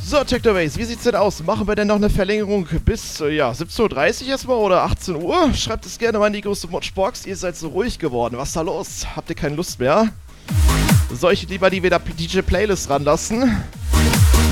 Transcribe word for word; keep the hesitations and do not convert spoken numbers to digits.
So, Technobase, wie sieht's denn aus? Machen wir denn noch eine Verlängerung bis, äh, ja, siebzehn Uhr dreißig erstmal oder achtzehn Uhr? Schreibt es gerne mal in die große Motschbox. Ihr seid so ruhig geworden. Was ist da los? Habt ihr keine Lust mehr? Soll ich lieber die wieder D J-Playlist ranlassen?